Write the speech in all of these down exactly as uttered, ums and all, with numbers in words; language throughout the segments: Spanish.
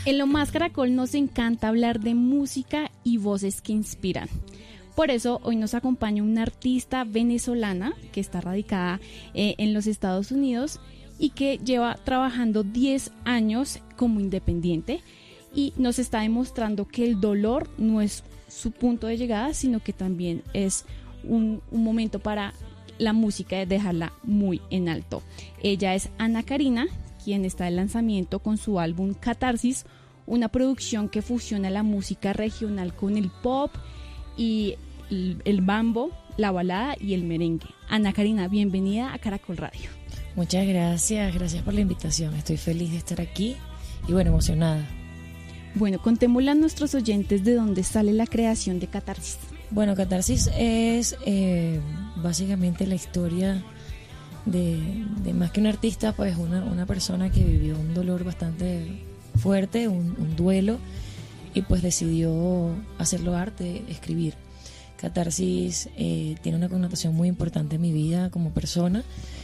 En Lo Más Caracol nos encanta hablar de música y voces que inspiran. Por eso hoy nos acompaña una artista venezolana que está radicada eh, en los Estados Unidos y que lleva trabajando diez años como independiente y nos está demostrando que el dolor no es su punto de llegada, sino que también es un, un momento para la música de dejarla muy en alto. Ella es Ana Karina, quien está de lanzamiento con su álbum Catarsis, una producción que fusiona la música regional con el pop y el, el bambo, la balada y el merengue. Ana Karina, bienvenida a Caracol Radio. Muchas gracias, gracias por la invitación. Estoy feliz de estar aquí y bueno, emocionada. Bueno, contémosle a nuestros oyentes de dónde sale la creación de Catarsis. Bueno, Catarsis es eh, básicamente la historia de, de más que un artista, pues una, una persona que vivió un dolor bastante fuerte, un, un duelo, y pues decidió hacerlo arte, escribir. Catarsis eh, tiene una connotación muy importante en mi vida como persona.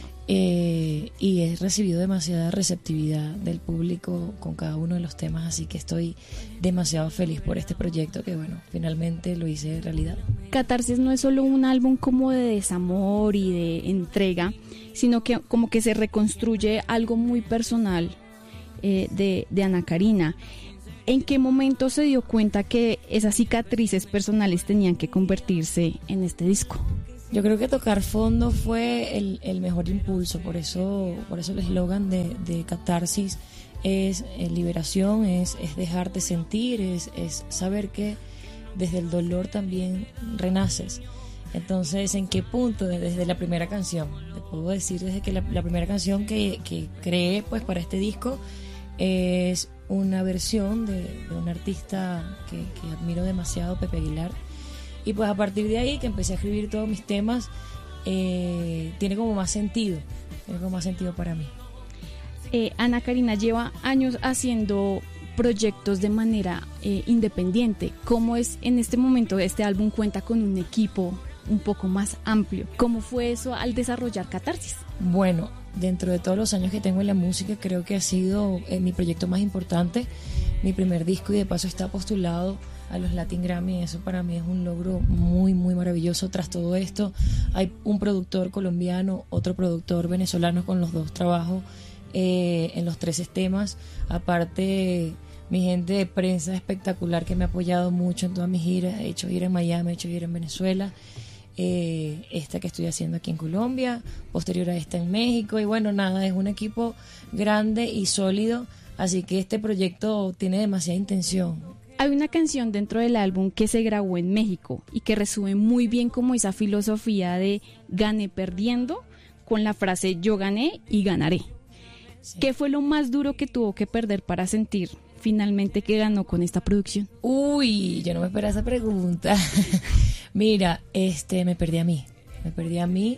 Eh, y he recibido demasiada receptividad del público con cada uno de los temas, así que estoy demasiado feliz por este proyecto que bueno, finalmente lo hice realidad. Catarsis no es solo un álbum como de desamor y de entrega, sino que como que se reconstruye algo muy personal eh, de, de Ana Karina. ¿En qué momento se dio cuenta que esas cicatrices personales tenían que convertirse en este disco? Yo creo que tocar fondo fue el, el mejor impulso, por eso, por eso el eslogan de, de Catarsis es eh, liberación, es, es dejarte sentir, es, es saber que desde el dolor también renaces. Entonces, ¿en qué punto? Desde la primera canción, te puedo decir desde que la, la primera canción que, que creé pues para este disco es una versión de, de un artista que, que admiro demasiado, Pepe Aguilar. Y pues a partir de ahí que empecé a escribir todos mis temas, eh, tiene como más sentido, tiene como más sentido para mí. Eh, Ana Karina lleva años haciendo proyectos de manera eh, independiente. ¿Cómo es en este momento? Este álbum cuenta con un equipo un poco más amplio. ¿Cómo fue eso al desarrollar Catarsis? Bueno, dentro de todos los años que tengo en la música, creo que ha sido eh, mi proyecto más importante, mi primer disco, y de paso está postulado a los Latin Grammy. Eso para mí es un logro muy muy maravilloso. Tras todo esto hay un productor colombiano, otro productor venezolano, con los dos trabajo eh, en los trece temas, aparte mi gente de prensa espectacular que me ha apoyado mucho en todas mis giras. He hecho gira en Miami, he hecho gira en Venezuela, eh, esta que estoy haciendo aquí en Colombia, posterior a esta en México, y bueno, nada, es un equipo grande y sólido, así que este proyecto tiene demasiada intención. Hay una canción dentro del álbum que se grabó en México y que resume muy bien como esa filosofía de gané perdiendo con la frase yo gané y ganaré. Sí. ¿Qué fue lo más duro que tuvo que perder para sentir finalmente que ganó con esta producción? Uy, yo no me esperaba esa pregunta. Mira, este, me perdí a mí, me perdí a mí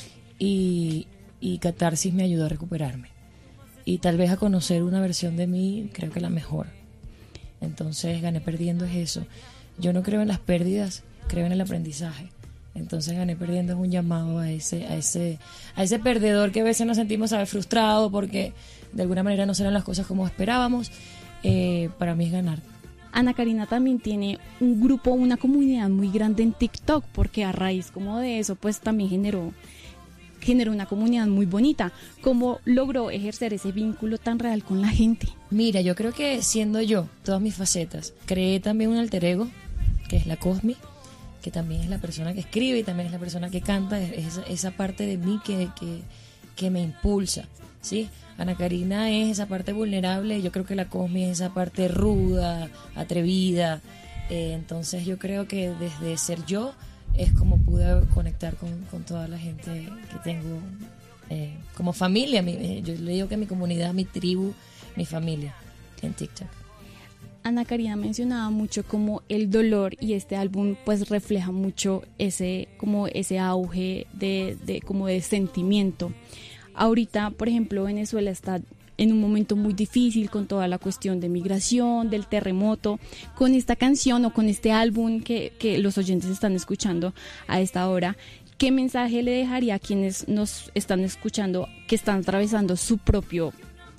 y, y Catarsis me ayudó a recuperarme y tal vez a conocer una versión de mí, creo que la mejor. Entonces, gané perdiendo es eso. Yo no creo en las pérdidas, creo en el aprendizaje. Entonces, gané perdiendo es un llamado a ese, a ese, a ese perdedor que a veces nos sentimos, ¿sabes?, frustrado porque de alguna manera no serán las cosas como esperábamos. Eh, para mí es ganar. Ana Karina también tiene un grupo, una comunidad muy grande en TikTok, porque a raíz como de eso, pues también generó generó una comunidad muy bonita. ¿Cómo logró ejercer ese vínculo tan real con la gente? Mira, yo creo que siendo yo, todas mis facetas, creé también un alter ego, que es la Cosmi, que también es la persona que escribe y también es la persona que canta, es esa, esa parte de mí que, que, que me impulsa, ¿sí? Ana Karina es esa parte vulnerable, yo creo que la Cosmi es esa parte ruda, atrevida, eh, entonces yo creo que desde ser yo es como pude conectar con, con toda la gente que tengo eh, como familia. Mi, yo le digo que mi comunidad, mi tribu, mi familia en TikTok. Ana Karina mencionaba mucho como el dolor, y este álbum pues refleja mucho ese como ese auge de, de como de sentimiento. Ahorita, por ejemplo, Venezuela está en un momento muy difícil con toda la cuestión de migración, del terremoto. Con esta canción o con este álbum que, que los oyentes están escuchando a esta hora, ¿qué mensaje le dejaría a quienes nos están escuchando que están atravesando su propio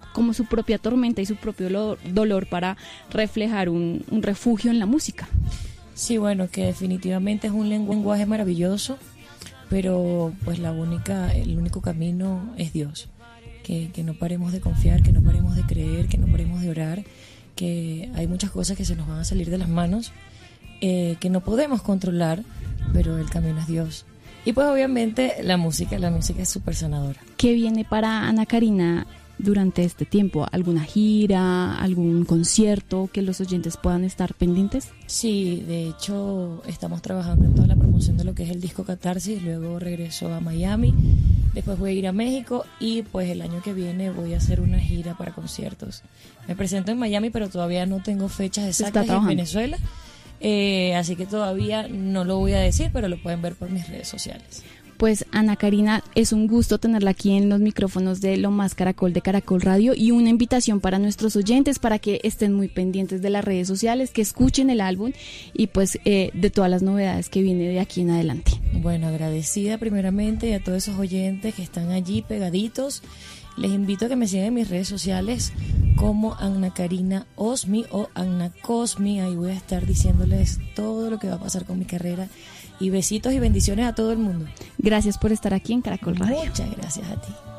como su propia tormenta y su propio lo- dolor para reflejar un, un refugio en la música. Sí, bueno, que definitivamente es un lengu- lenguaje maravilloso, pero pues la única, el único camino es Dios. Que, que no paremos de confiar, que no paremos de creer, que no paremos de orar, que hay muchas cosas que se nos van a salir de las manos, eh, que no podemos controlar, pero el camino es Dios. Y pues obviamente la música, la música es súper sanadora. ¿Qué viene para Ana Karina durante este tiempo? ¿Alguna gira, algún concierto que los oyentes puedan estar pendientes? Sí, de hecho estamos trabajando en toda la promoción de lo que es el disco Catarsis, luego regreso a Miami, después voy a ir a México y pues el año que viene voy a hacer una gira para conciertos. Me presento en Miami, pero todavía no tengo fechas exactas en Venezuela, eh, así que todavía no lo voy a decir, pero lo pueden ver por mis redes sociales. Pues Ana Karina, es un gusto tenerla aquí en los micrófonos de Lo Más Caracol de Caracol Radio y una invitación para nuestros oyentes para que estén muy pendientes de las redes sociales, que escuchen el álbum y pues eh, de todas las novedades que viene de aquí en adelante. Bueno, agradecida primeramente a todos esos oyentes que están allí pegaditos. Les invito a que me sigan en mis redes sociales como Ana Karina Osmi o Anna Cosmi. Ahí voy a estar diciéndoles todo lo que va a pasar con mi carrera. Y besitos y bendiciones a todo el mundo. Gracias por estar aquí en Caracol Radio. Muchas gracias a ti.